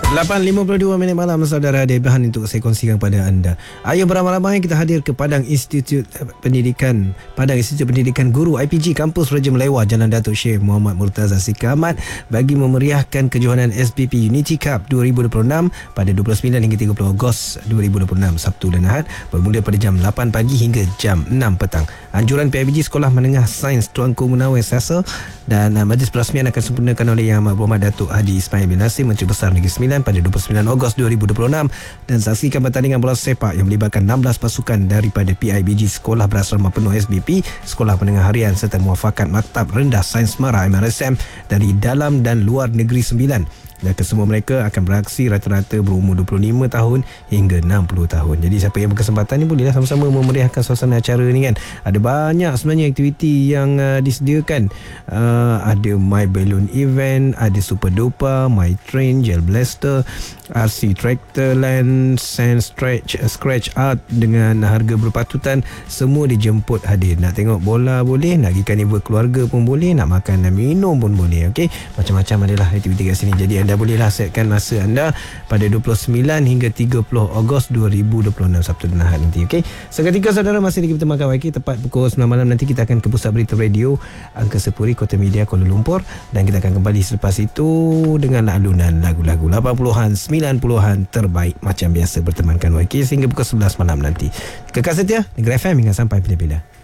8.52 minit malam, saudara, ada bahan untuk saya kongsikan kepada anda. Ayo beramai-ramai kita hadir ke Padang Institut Pendidikan Guru IPG Kampus Raja Melewah, Jalan Datuk Syekh Muhammad Murtaza Sikit Ahmad bagi memeriahkan kejohanan SPP Unity Cup 2026 pada 29 hingga 30 Ogos 2026, Sabtu dan Ahad, bermula pada jam 8 pagi hingga jam 6 petang. Anjuran PIBG Sekolah Menengah Sains Tuanku Munawir Sasa dan majlis perasmian akan sempurnakan oleh Yang Berhormat Datuk Hadi Ismail bin Nasir, Menteri Besar Negeri Sembilan, pada 29 Ogos 2026, dan saksikan pertandingan bola sepak yang melibatkan 16 pasukan daripada PIBG Sekolah Berasrama Penuh SBP, Sekolah Menengah Harian serta Muafakat Maktab Rendah Sains Mara MRSM dari dalam dan luar negeri Sembilan. Dan kesemua mereka akan beraksi rata-rata berumur 25 tahun hingga 60 tahun. Jadi siapa yang berkesempatan ni bolehlah sama-sama memeriahkan suasana acara ni kan. Ada banyak sebenarnya aktiviti yang disediakan. Ada My Balloon Event, ada Super Dopa, My Train, Gel Blaster, RC Tractor Land, Sand Scratch Art dengan harga berpatutan. Semua dijemput hadir. Nak tengok bola boleh, nak pergi carnival keluarga pun boleh, nak makan dan minum pun boleh. Okey, macam-macam adalah aktiviti kat sini. Jadi anda bolehlah setkan masa anda pada 29 hingga 30 Ogos 2026, Sabtu dan Ahad nanti. Okey, seketika saudara, masih lagi kita makan YK tepat pukul 9 malam nanti kita akan ke Pusat Berita Radio Angkasa Puri Kota Media Kuala Lumpur, dan kita akan kembali selepas itu dengan alunan lagu-lagu 80-an 90-an terbaik macam biasa bertemankan YK sehingga pukul 11 malam nanti. Kekal setia Negeri FM hingga sampai bila-bila.